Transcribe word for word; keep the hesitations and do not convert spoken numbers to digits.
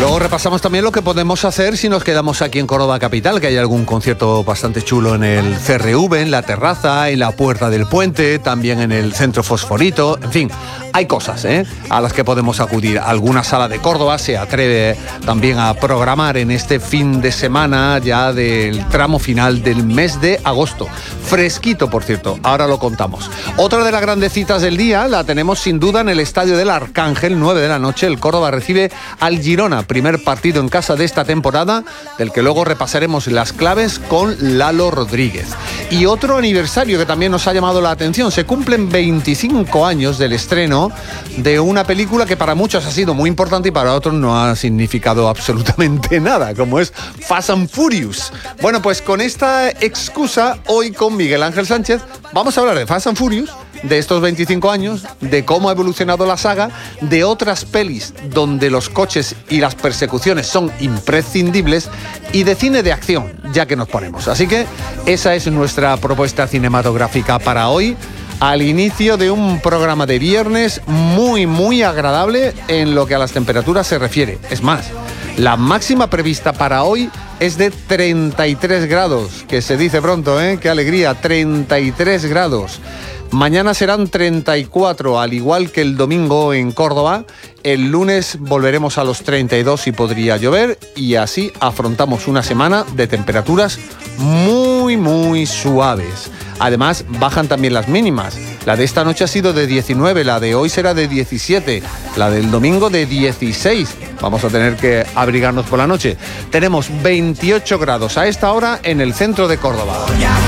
luego repasamos también lo que podemos hacer si nos quedamos aquí en Córdoba Capital, que hay algún concierto bastante chulo en el C R V, en la terraza, en la Puerta del Puente, también en el Centro Fosforito, en fin, hay cosas ¿eh? a las que podemos acudir. Alguna sala de Córdoba se atreve también a programar en este fin de semana ya del tramo final del mes de agosto. Fresquito, por cierto, ahora lo contamos. Otra de las grandes citas del día la tenemos sin duda en el Estadio del Arcángel, nueve de la noche. El Córdoba recibe al Girona, primer partido en casa de esta temporada, del que luego repasaremos las claves con Lalo Rodríguez. Y otro aniversario que también nos ha llamado la atención, se cumplen veinticinco años del estreno de una película que para muchos ha sido muy importante y para otros no ha significado absolutamente nada, como es Fast and Furious. Bueno, pues con esta excusa, hoy con Miguel Ángel Sánchez vamos a hablar de Fast and Furious, de estos veinticinco años, de cómo ha evolucionado la saga, de otras pelis donde los coches y las persecuciones son imprescindibles y de cine de acción, ya que nos ponemos. Así que esa es nuestra propuesta cinematográfica para hoy, al inicio de un programa de viernes muy, muy agradable en lo que a las temperaturas se refiere. Es más, la máxima prevista para hoy es de treinta y tres grados, que se dice pronto, ¿eh? ¡Qué alegría! treinta y tres grados. Mañana serán treinta y cuatro, al igual que el domingo en Córdoba. El lunes volveremos a los treinta y dos y podría llover, y así afrontamos una semana de temperaturas muy, muy suaves. Además, bajan también las mínimas. La de esta noche ha sido de diecinueve, la de hoy será de diecisiete, la del domingo de dieciséis. Vamos a tener que abrigarnos por la noche. Tenemos veintiocho grados a esta hora en el centro de Córdoba.